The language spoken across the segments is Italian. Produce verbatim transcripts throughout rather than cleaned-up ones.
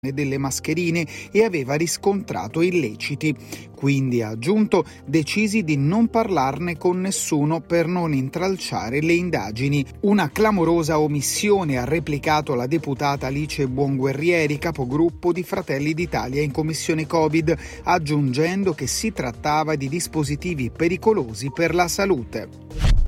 delle mascherine e aveva riscontrato illeciti. Quindi, ha aggiunto, decisi di non parlarne con nessuno per non intralciare le indagini. Una clamorosa omissione, ha replicato la deputata Alice Buonguerrieri, capogruppo di Fratelli d'Italia in Commissione Covid, aggiungendo che si trattava di dispositivi pericolosi per la salute.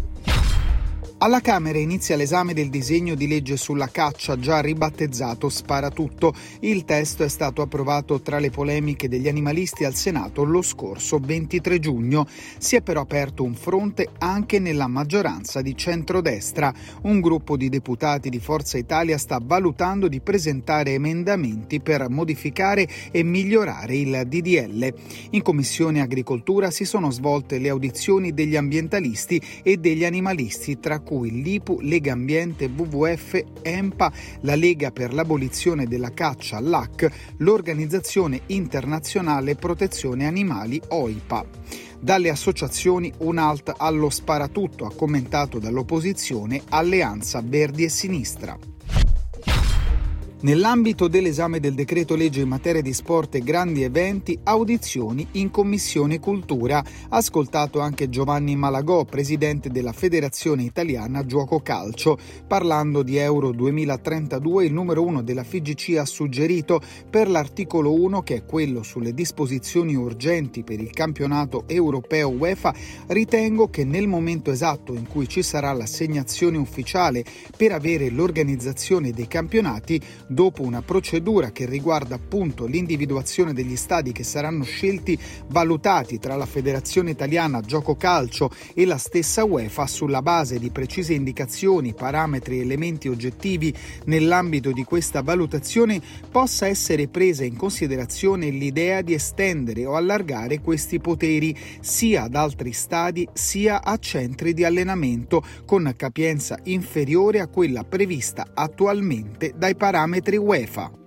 Alla Camera inizia l'esame del disegno di legge sulla caccia, già ribattezzato Sparatutto. Il testo è stato approvato tra le polemiche degli animalisti al Senato lo scorso ventitré giugno. Si è però aperto un fronte anche nella maggioranza di centrodestra. Un gruppo di deputati di Forza Italia sta valutando di presentare emendamenti per modificare e migliorare il D D L. In Commissione Agricoltura si sono svolte le audizioni degli ambientalisti e degli animalisti, tra cui l'I P U, Lega Ambiente, W W F, E M P A, la Lega per l'abolizione della caccia, l'A C, l'Organizzazione Internazionale Protezione Animali, O I P A. Dalle associazioni un halt allo sparatutto, ha commentato dall'opposizione Alleanza Verdi e Sinistra. Nell'ambito dell'esame del decreto legge in materia di sport e grandi eventi, audizioni in Commissione Cultura. Ascoltato anche Giovanni Malagò, presidente della Federazione Italiana Giuoco Calcio. Parlando di Euro duemilatrentadue, il numero uno della F I G C ha suggerito per l'articolo uno, che è quello sulle disposizioni urgenti per il campionato europeo UEFA, ritengo che nel momento esatto in cui ci sarà l'assegnazione ufficiale per avere l'organizzazione dei campionati, dopo una procedura che riguarda appunto l'individuazione degli stadi che saranno scelti, valutati tra la Federazione Italiana Gioco Calcio e la stessa UEFA sulla base di precise indicazioni, parametri e elementi oggettivi, nell'ambito di questa valutazione possa essere presa in considerazione l'idea di estendere o allargare questi poteri sia ad altri stadi sia a centri di allenamento con capienza inferiore a quella prevista attualmente dai parametri UEFA.